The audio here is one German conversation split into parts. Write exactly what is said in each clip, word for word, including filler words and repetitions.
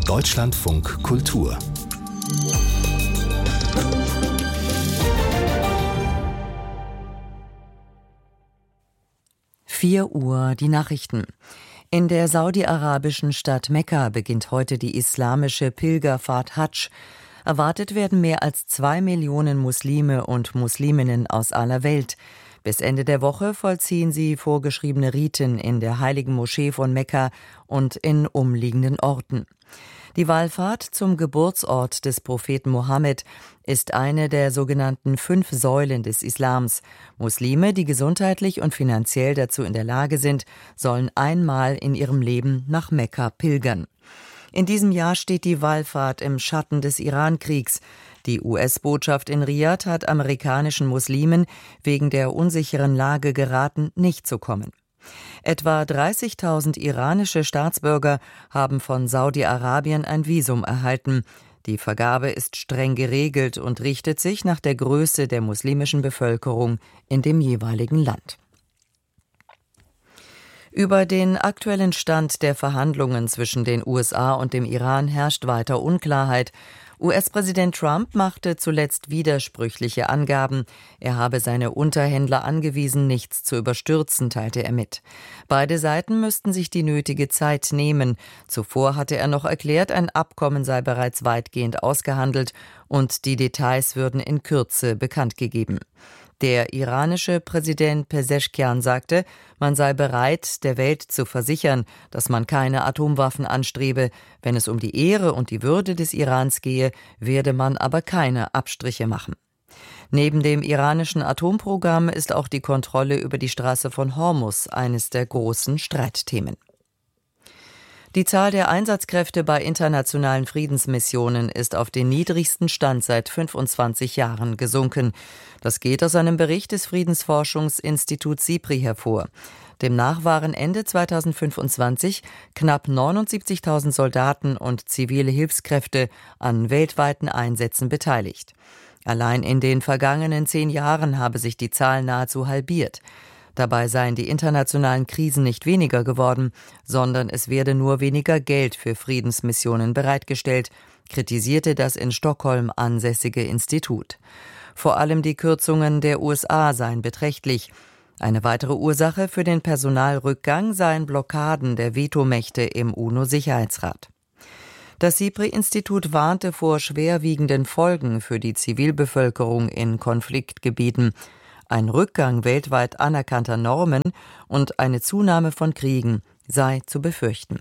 Deutschlandfunk Kultur. vier Uhr, die Nachrichten. In der saudi-arabischen Stadt Mekka beginnt heute die islamische Pilgerfahrt Hadsch. Erwartet werden mehr als zwei Millionen Muslime und Musliminnen aus aller Welt. Bis Ende der Woche vollziehen sie vorgeschriebene Riten in der heiligen Moschee von Mekka und in umliegenden Orten. Die Wallfahrt zum Geburtsort des Propheten Mohammed ist eine der sogenannten fünf Säulen des Islams. Muslime, die gesundheitlich und finanziell dazu in der Lage sind, sollen einmal in ihrem Leben nach Mekka pilgern. In diesem Jahr steht die Wallfahrt im Schatten des Iran-Kriegs. Die U S-Botschaft in Riad hat amerikanischen Muslimen wegen der unsicheren Lage geraten, nicht zu kommen. Etwa dreißigtausend iranische Staatsbürger haben von Saudi-Arabien ein Visum erhalten. Die Vergabe ist streng geregelt und richtet sich nach der Größe der muslimischen Bevölkerung in dem jeweiligen Land. Über den aktuellen Stand der Verhandlungen zwischen den U S A und dem Iran herrscht weiter Unklarheit. U S-Präsident Trump machte zuletzt widersprüchliche Angaben. Er habe seine Unterhändler angewiesen, nichts zu überstürzen, teilte er mit. Beide Seiten müssten sich die nötige Zeit nehmen. Zuvor hatte er noch erklärt, ein Abkommen sei bereits weitgehend ausgehandelt und die Details würden in Kürze bekannt gegeben. Der iranische Präsident Pezeshkian sagte, man sei bereit, der Welt zu versichern, dass man keine Atomwaffen anstrebe. Wenn es um die Ehre und die Würde des Irans gehe, werde man aber keine Abstriche machen. Neben dem iranischen Atomprogramm ist auch die Kontrolle über die Straße von Hormuz eines der großen Streitthemen. Die Zahl der Einsatzkräfte bei internationalen Friedensmissionen ist auf den niedrigsten Stand seit fünfundzwanzig Jahren gesunken. Das geht aus einem Bericht des Friedensforschungsinstituts SIPRI hervor. Demnach waren Ende zweitausendfünfundzwanzig knapp neunundsiebzigtausend Soldaten und zivile Hilfskräfte an weltweiten Einsätzen beteiligt. Allein in den vergangenen zehn Jahren habe sich die Zahl nahezu halbiert. Dabei seien die internationalen Krisen nicht weniger geworden, sondern es werde nur weniger Geld für Friedensmissionen bereitgestellt, kritisierte das in Stockholm ansässige Institut. Vor allem die Kürzungen der U S A seien beträchtlich. Eine weitere Ursache für den Personalrückgang seien Blockaden der Vetomächte im UNO-Sicherheitsrat. Das SIPRI-Institut warnte vor schwerwiegenden Folgen für die Zivilbevölkerung in Konfliktgebieten. Ein Rückgang weltweit anerkannter Normen und eine Zunahme von Kriegen sei zu befürchten.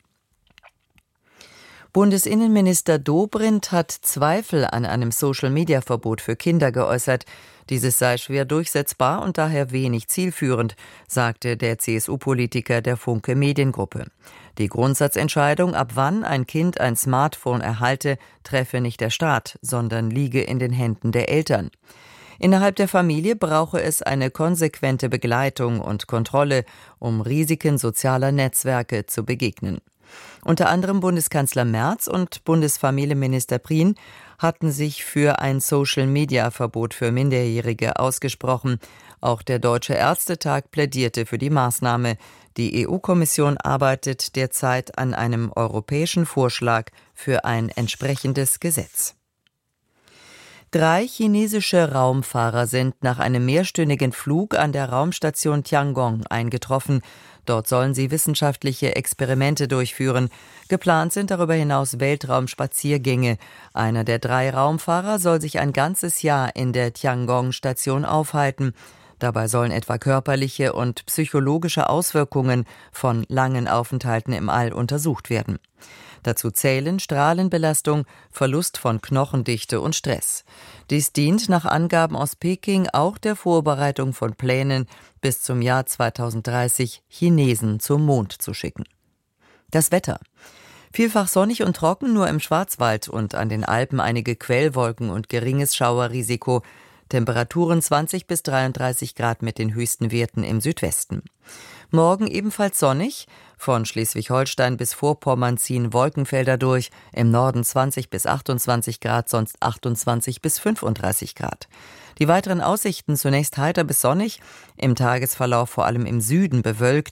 Bundesinnenminister Dobrindt hat Zweifel an einem Social-Media-Verbot für Kinder geäußert. Dieses sei schwer durchsetzbar und daher wenig zielführend, sagte der C S U-Politiker der Funke Mediengruppe. Die Grundsatzentscheidung, ab wann ein Kind ein Smartphone erhalte, treffe nicht der Staat, sondern liege in den Händen der Eltern. Innerhalb der Familie brauche es eine konsequente Begleitung und Kontrolle, um Risiken sozialer Netzwerke zu begegnen. Unter anderem Bundeskanzler Merz und Bundesfamilienminister Prien hatten sich für ein Social-Media-Verbot für Minderjährige ausgesprochen. Auch der Deutsche Ärztetag plädierte für die Maßnahme. Die E U-Kommission arbeitet derzeit an einem europäischen Vorschlag für ein entsprechendes Gesetz. Drei chinesische Raumfahrer sind nach einem mehrstündigen Flug an der Raumstation Tiangong eingetroffen. Dort sollen sie wissenschaftliche Experimente durchführen. Geplant sind darüber hinaus Weltraumspaziergänge. Einer der drei Raumfahrer soll sich ein ganzes Jahr in der Tiangong-Station aufhalten. Dabei sollen etwa körperliche und psychologische Auswirkungen von langen Aufenthalten im All untersucht werden. Dazu zählen Strahlenbelastung, Verlust von Knochendichte und Stress. Dies dient nach Angaben aus Peking auch der Vorbereitung von Plänen, bis zum Jahr zweitausenddreißig Chinesen zum Mond zu schicken. Das Wetter. Vielfach sonnig und trocken, nur im Schwarzwald und an den Alpen einige Quellwolken und geringes Schauerrisiko. Temperaturen zwanzig bis dreiunddreißig Grad mit den höchsten Werten im Südwesten. Morgen ebenfalls sonnig. Von Schleswig-Holstein bis Vorpommern ziehen Wolkenfelder durch. Im Norden zwanzig bis achtundzwanzig Grad, sonst achtundzwanzig bis fünfunddreißig Grad. Die weiteren Aussichten zunächst heiter bis sonnig, im Tagesverlauf vor allem im Süden bewölkt.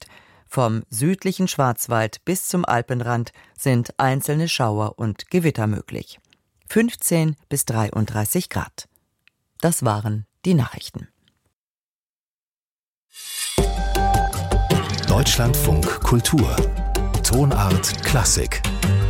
Vom südlichen Schwarzwald bis zum Alpenrand sind einzelne Schauer und Gewitter möglich. fünfzehn bis dreiunddreißig Grad. Das waren die Nachrichten. Deutschlandfunk Kultur. Tonart Klassik.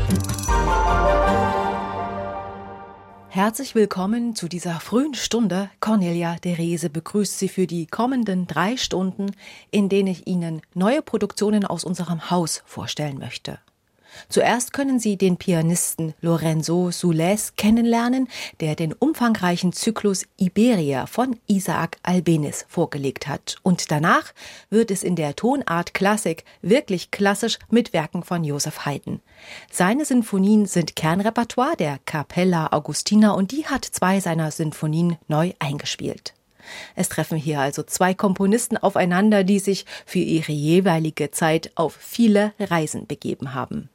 Herzlich willkommen zu dieser frühen Stunde. Cornelia de Reze begrüßt Sie für die kommenden drei Stunden, in denen ich Ihnen neue Produktionen aus unserem Haus vorstellen möchte. Zuerst können Sie den Pianisten Lorenzo Soules kennenlernen, der den umfangreichen Zyklus Iberia von Isaac Albéniz vorgelegt hat. Und danach wird es in der Tonart Klassik wirklich klassisch mit Werken von Joseph Haydn. Seine Sinfonien sind Kernrepertoire der Capella Augustina und die hat zwei seiner Sinfonien neu eingespielt. Es treffen hier also zwei Komponisten aufeinander, die sich für ihre jeweilige Zeit auf viele Reisen begeben haben.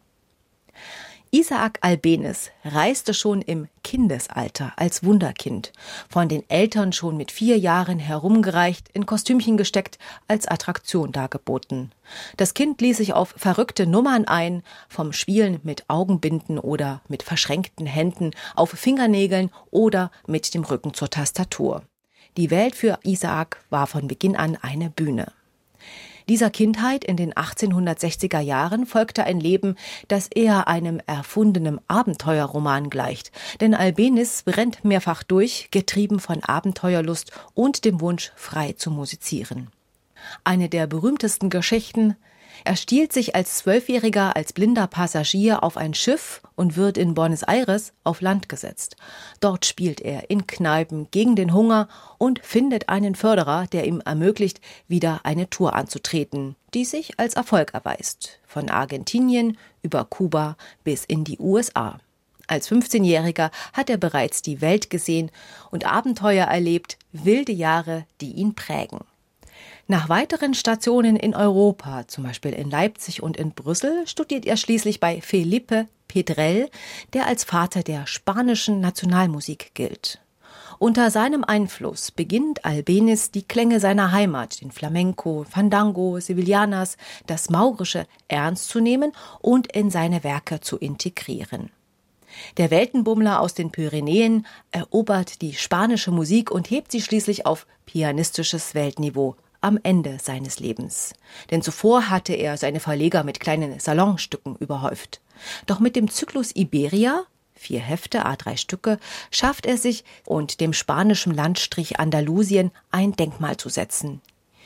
Isaac Albéniz reiste schon im Kindesalter als Wunderkind, von den Eltern schon mit vier Jahren herumgereicht, in Kostümchen gesteckt, als Attraktion dargeboten. Das Kind ließ sich auf verrückte Nummern ein, vom Spielen mit Augenbinden oder mit verschränkten Händen, auf Fingernägeln oder mit dem Rücken zur Tastatur. Die Welt für Isaac war von Beginn an eine Bühne. Dieser Kindheit in den achtzehnhundertsechziger Jahren folgte ein Leben, das eher einem erfundenen Abenteuerroman gleicht. Denn Albéniz brennt mehrfach durch, getrieben von Abenteuerlust und dem Wunsch, frei zu musizieren. Eine der berühmtesten Geschichten: Er stiehlt sich als Zwölfjähriger als blinder Passagier auf ein Schiff und wird in Buenos Aires auf Land gesetzt. Dort spielt er in Kneipen gegen den Hunger und findet einen Förderer, der ihm ermöglicht, wieder eine Tour anzutreten, die sich als Erfolg erweist. Von Argentinien über Kuba bis in die U S A. Als fünfzehnjähriger hat er bereits die Welt gesehen und Abenteuer erlebt, wilde Jahre, die ihn prägen. Nach weiteren Stationen in Europa, zum Beispiel in Leipzig und in Brüssel, studiert er schließlich bei Felipe Pedrell, der als Vater der spanischen Nationalmusik gilt. Unter seinem Einfluss beginnt Albéniz die Klänge seiner Heimat, den Flamenco, Fandango, Sevillanas, das Maurische, ernst zu nehmen und in seine Werke zu integrieren. Der Weltenbummler aus den Pyrenäen erobert die spanische Musik und hebt sie schließlich auf pianistisches Weltniveau am Ende seines Lebens. Denn zuvor hatte er seine Verleger mit kleinen Salonstücken überhäuft. Doch mit dem Zyklus Iberia, vier Hefte, à drei Stücke, schafft er sich und dem spanischen Landstrich Andalusien ein Denkmal zu setzen.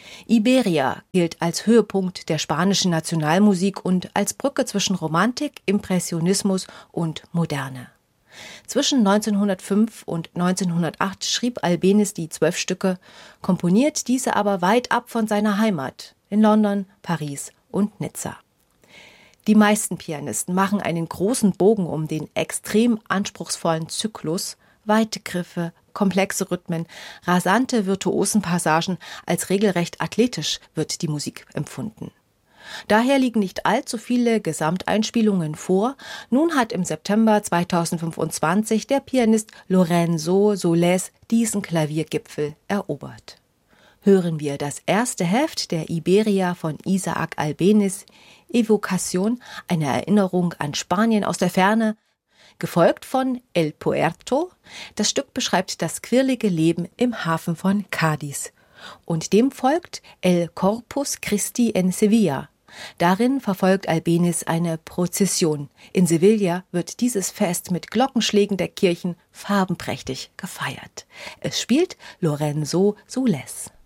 Iberia gilt als Höhepunkt der spanischen Nationalmusik und als Brücke zwischen Romantik, Impressionismus und Moderne. Zwischen neunzehnhundertfünf und neunzehnhundertacht schrieb Albéniz die zwölf Stücke, komponiert diese aber weit ab von seiner Heimat in London, Paris und Nizza. Die meisten Pianisten machen einen großen Bogen um den extrem anspruchsvollen Zyklus, weite Griffe, komplexe Rhythmen, rasante Virtuosenpassagen, als regelrecht athletisch wird die Musik empfunden. Daher liegen nicht allzu viele Gesamteinspielungen vor. Nun hat im September zweitausendfünfundzwanzig der Pianist Lorenzo Soules diesen Klaviergipfel erobert. Hören wir das erste Heft der Iberia von Isaac Albéniz, Evocación, eine Erinnerung an Spanien aus der Ferne, gefolgt von El Puerto. Das Stück beschreibt das quirlige Leben im Hafen von Cádiz. Und dem folgt El Corpus Christi en Sevilla. Darin verfolgt Albéniz eine Prozession. In Sevilla wird dieses Fest mit Glockenschlägen der Kirchen farbenprächtig gefeiert. Es spielt Lorenzo Soules.